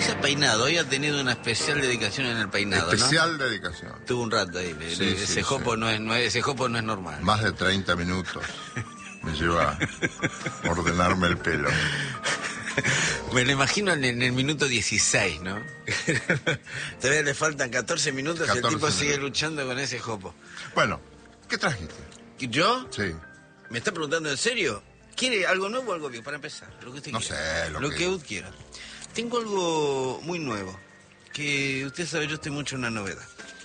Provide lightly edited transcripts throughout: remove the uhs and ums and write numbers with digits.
se ha peinado, hoy ha tenido una especial dedicación en el peinado, Especial ¿no? dedicación. Tuvo un rato ahí, Sí, ese sí, jopo sí. ese jopo no es normal. Más de 30 minutos me lleva a ordenarme el pelo. Me lo imagino en el minuto 16, ¿no? Todavía le faltan 14 minutos y el tipo minutos. sigue luchando con ese jopo. Bueno, ¿qué trajiste? ¿Yo? Sí. ¿Me está preguntando en serio? ¿Quiere algo nuevo o algo viejo? Para empezar, lo que usted No quiera. sé, lo que usted quiera. Tengo algo muy nuevo, que usted sabe, yo estoy mucho en una novedad.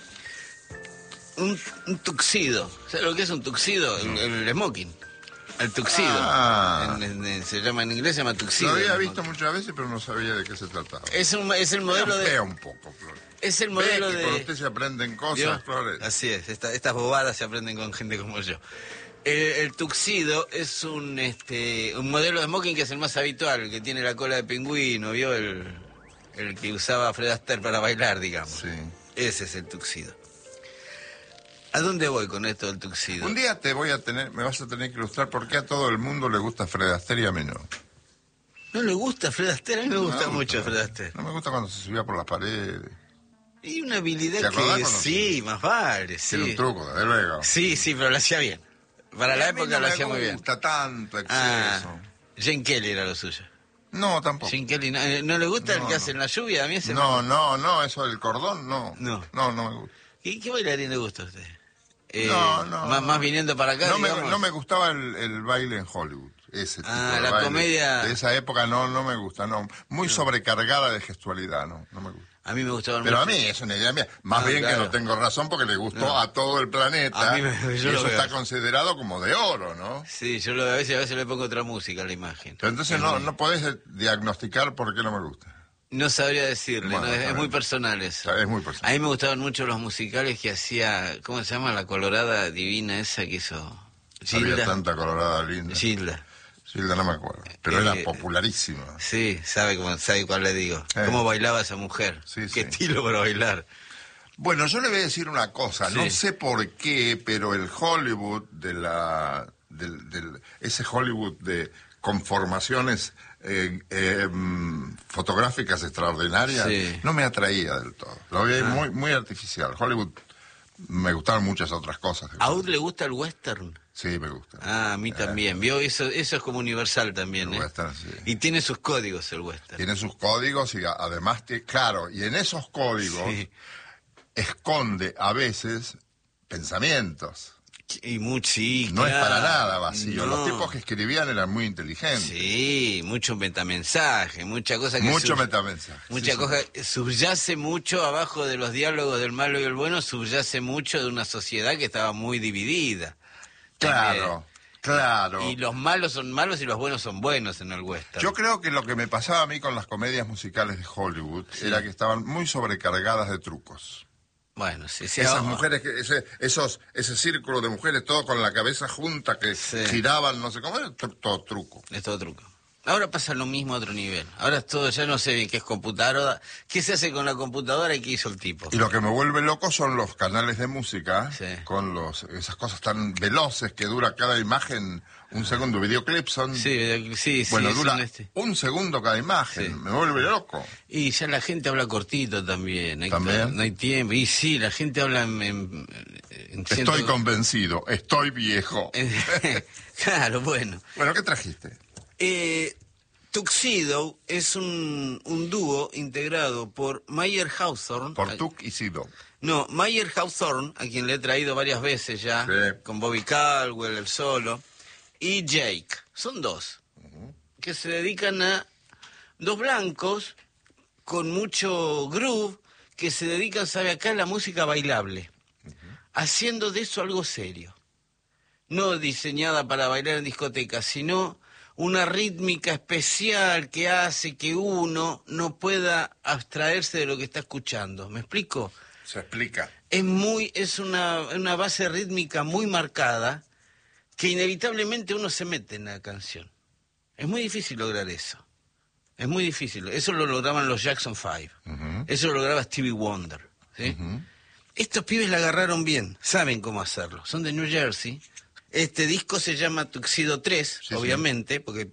Un tuxido. ¿Sabe lo que es un tuxido? El smoking. El tuxido. Ah. Se llama en inglés, se llama tuxido. Lo había visto muchas veces, pero no sabía de qué se trataba. Es el modelo de... Vea un poco, Flores. Es el modelo Ve que de... con usted se aprenden cosas, ¿Vio? Flores. Así es, estas bobadas se aprenden con gente como yo. El tuxido es un modelo de smoking que es el más habitual, el que tiene la cola de pingüino, ¿vio? El que usaba Fred Astaire para bailar, digamos. Sí. Ese es el tuxido. ¿A dónde voy con esto del tuxido? Un día me vas a tener que ilustrar por qué a todo el mundo le gusta Fred Astaire y a mí no. ¿No le gusta Fred Astaire? A mí me gusta mucho Fred Astaire. No me gusta cuando se subía por las paredes. Y una habilidad ¿Te acordás que cuando sí, más vale, sí. Tiene un truco, desde luego. Sí, pero lo hacía bien. Para la época lo hacía muy bien. No me gusta tanto exceso. Jane Kelly era lo suyo. No, tampoco. Jane Kelly, ¿no le gusta el que hace en la lluvia? A mí ese No, eso del cordón, no. No me gusta. ¿Y qué bailarín le gusta a usted? Más viniendo para acá, no me gustaba el baile en Hollywood, ese tipo de la baile. comedia... De esa época no me gusta, no. Muy sobrecargada de gestualidad, no me gusta. A mí me gustaba mucho. Pero a mí es una idea mía. Más bien claro. que no tengo razón porque le gustó a todo el planeta. Y eso está considerado como de oro, ¿no? Sí, yo a veces le pongo otra música a la imagen. Pero entonces no podés diagnosticar por qué no me gusta. No sabría decirle, bueno, es muy personal eso. Es muy personal. A mí me gustaban mucho los musicales que hacía, ¿cómo se llama? La colorada divina esa que hizo Gilda. Había tanta colorada linda. Gilda no me acuerdo, pero era popularísima. Sí, sabe cuál le digo. Cómo bailaba esa mujer. Sí, qué estilo para bailar. Bueno, yo le voy a decir una cosa, Sí. no sé por qué, pero el Hollywood ese Hollywood de conformaciones fotográficas extraordinarias, sí. no me atraía del todo. Lo veía muy, muy artificial. Hollywood, me gustaban muchas otras cosas. ¿A usted le gusta el western? Sí, me gusta. A mí también. ¿Vio? Eso es como universal también, el western, sí. Y tiene sus códigos el western. Tiene sus códigos y además, claro, y en esos códigos esconde a veces pensamientos. Y sí, no claro. Es para nada vacío. No. Los tipos que escribían eran muy inteligentes. Sí, mucho metamensaje, mucha cosa que... Mucho metamensaje. Mucha cosa, subyace mucho abajo de los diálogos del malo y el bueno, subyace mucho de una sociedad que estaba muy dividida. Claro. Y los malos son malos y los buenos son buenos en el western. Yo creo que lo que me pasaba a mí con las comedias musicales de Hollywood era que estaban muy sobrecargadas de trucos. Bueno, sí. Esas mujeres, ese círculo de mujeres, todo con la cabeza junta, que giraban, no sé cómo, era todo truco. Es todo truco. Ahora pasa lo mismo a otro nivel. Ahora es todo, ya no sé bien qué es computadora, qué se hace con la computadora y qué hizo el tipo. Y lo que me vuelve loco son los canales de música, con esas cosas tan veloces que dura cada imagen un segundo. Videoclips son... Sí. Bueno, dura un segundo cada imagen. Me vuelve loco. Y ya la gente habla cortito también. ¿También? No hay tiempo. Y sí, la gente habla Estoy convencido, estoy viejo. Claro, bueno. Bueno, ¿qué trajiste? Tuxedo es un dúo integrado por Mayer Hawthorne. Por Tuk y Sido. No, Mayer Hawthorne, a quien le he traído varias veces ya, con Bobby Caldwell, el solo, y Jake. Son dos, que se dedican a... Dos blancos con mucho groove, que se dedican, ¿sabe acá?, a la música bailable. Haciendo de eso algo serio. No diseñada para bailar en discotecas, sino... una rítmica especial que hace que uno no pueda abstraerse de lo que está escuchando. ¿Me explico? Se explica. Es una base rítmica muy marcada que inevitablemente uno se mete en la canción. Es muy difícil lograr eso. Es muy difícil. Eso lo lograban los Jackson 5. Eso lo lograba Stevie Wonder. ¿Sí? Estos pibes la agarraron bien. Saben cómo hacerlo. Son de New Jersey. Este disco se llama Tuxedo 3, obviamente, porque